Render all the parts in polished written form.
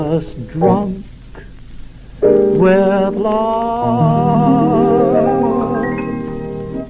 Was drunk with love.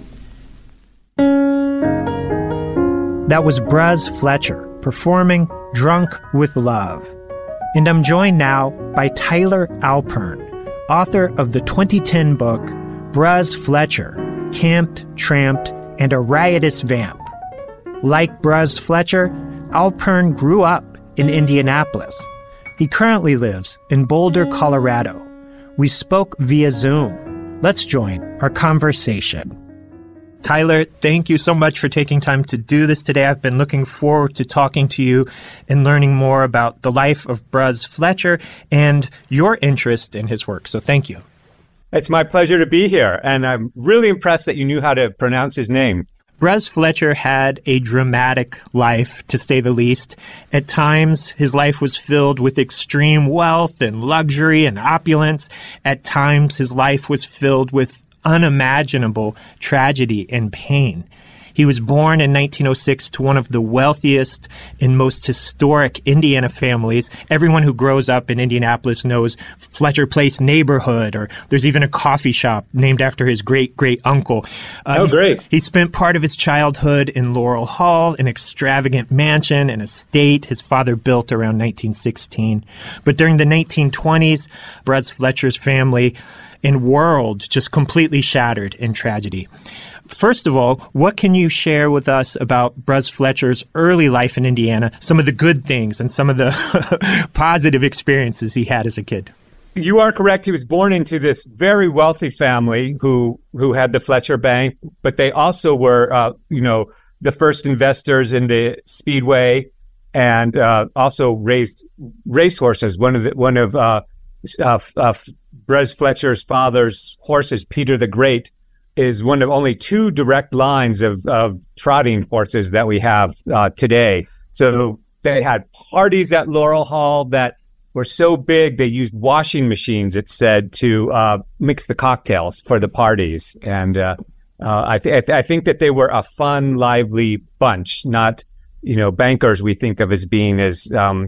That was Bruz Fletcher performing Drunk with Love. And I'm joined now by Tyler Alpern, author of the 2010 book Bruz Fletcher, Camped, Tramped, and a Riotous Vamp. Like Bruz Fletcher, Alpern grew up in Indianapolis. He currently lives in Boulder, Colorado. We spoke via Zoom. Let's join our conversation. Tyler, thank you so much for taking time to do this today. I've been looking forward to talking to you and learning more about the life of Bruz Fletcher and your interest in his work. So thank you. It's my pleasure to be here, and I'm really impressed that you knew how to pronounce his name. Bruz Fletcher had a dramatic life, to say the least. At times, his life was filled with extreme wealth and luxury and opulence. At times, his life was filled with unimaginable tragedy and pain. He was born in 1906 to one of the wealthiest and most historic Indiana families. Everyone who grows up in Indianapolis knows Fletcher Place neighborhood, or there's even a coffee shop named after his great-great-uncle. Great. He spent part of his childhood in Laurel Hall, an extravagant mansion and estate his father built around 1916. But during the 1920s, Bruz Fletcher's family and world just completely shattered in tragedy. First of all, what can you share with us about Bruz Fletcher's early life in Indiana, some of the good things and some of the positive experiences he had as a kid? You are correct. He was born into this very wealthy family who had the Fletcher Bank, but they also were, the first investors in the Speedway, and also raised racehorses. One of Bruz Fletcher's father's horses, Peter the Great, is one of only two direct lines of trotting horses that we have today. So they had parties at Laurel Hall that were so big they used washing machines, it said, to mix the cocktails for the parties. And I think that they were a fun, lively bunch, not bankers we think of as being as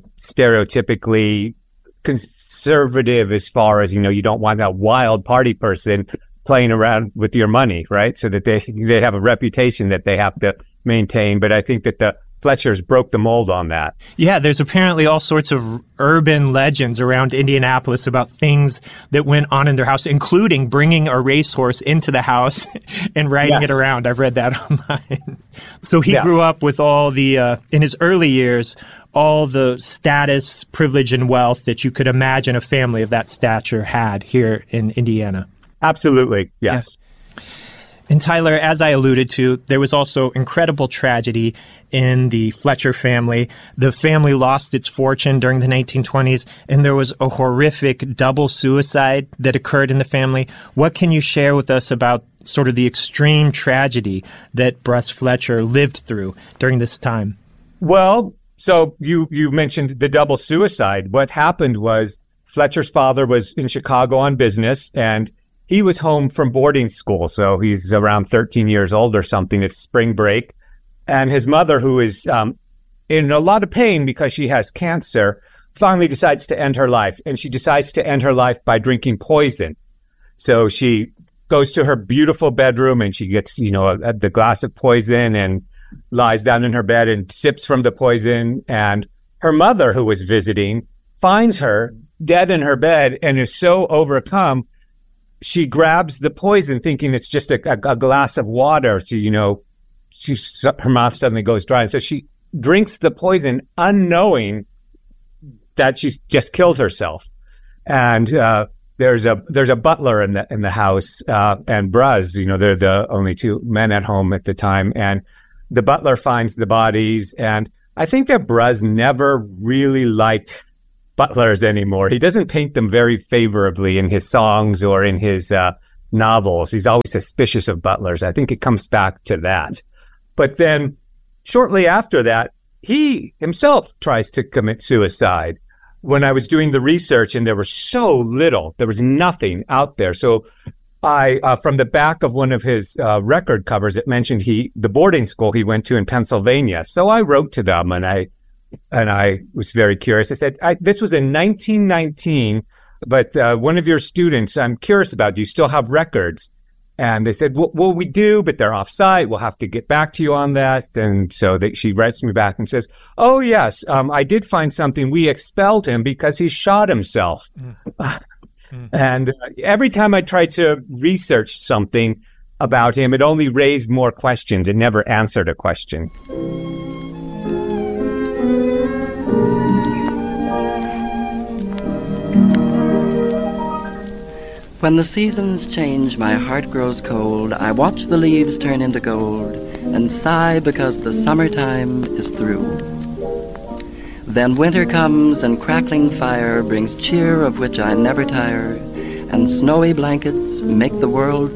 stereotypically conservative as far as, you don't want a wild party person playing around with your money, right? So that they have a reputation that they have to maintain. But I think that the Fletchers broke the mold on that. Yeah, there's apparently all sorts of urban legends around Indianapolis about things that went on in their house, including bringing a racehorse into the house and riding it around. I've read that online. So he grew up with all the, in his early years, all the status, privilege, and wealth that you could imagine a family of that stature had here in Indiana. Absolutely, yes. And Tyler, as I alluded to, there was also incredible tragedy in the Fletcher family. The family lost its fortune during the 1920s, and there was a horrific double suicide that occurred in the family. What can you share with us about sort of the extreme tragedy that Bruz Fletcher lived through during this time? Well, so you mentioned the double suicide. What happened was Fletcher's father was in Chicago on business, and he was home from boarding school. So he's around 13 years old or something. It's spring break. And his mother, who is in a lot of pain because she has cancer, finally decides to end her life. And she decides to end her life by drinking poison. So she goes to her beautiful bedroom and she gets, the glass of poison and lies down in her bed and sips from the poison. And her mother, who was visiting, finds her dead in her bed and is so overcome, she grabs the poison thinking it's just a glass of water. Her mouth suddenly goes dry. And so she drinks the poison unknowing that she's just killed herself. And there's a butler in the house, and Bruz, they're the only two men at home at the time. And the butler finds the bodies. And I think that Bruz never really liked butlers anymore. He doesn't paint them very favorably in his songs or in his novels. He's always suspicious of butlers. I think it comes back to that. But then shortly after that, he himself tries to commit suicide. When I was doing the research and there was nothing out there. So I, from the back of one of his record covers, it mentioned the boarding school he went to in Pennsylvania. So I wrote to them and I And I was very curious. I said, this was in 1919, but one of your students, I'm curious about, do you still have records? And they said, well, we do, but they're off-site. We'll have to get back to you on that. And so she writes me back and says, oh, yes, I did find something. We expelled him because he shot himself. And every time I tried to research something about him, it only raised more questions. It never answered a question. When the seasons change, my heart grows cold. I watch the leaves turn into gold and sigh because the summertime is through. Then winter comes and crackling fire brings cheer of which I never tire, and snowy blankets make the world